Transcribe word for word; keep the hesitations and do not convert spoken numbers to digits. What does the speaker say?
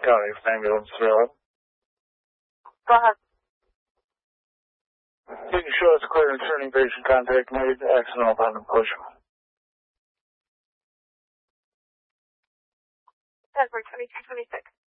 County ambulance through. Go ahead. You can show us clear and turning patient contact made, accidental abandoned push. ten for twenty-two twenty-six.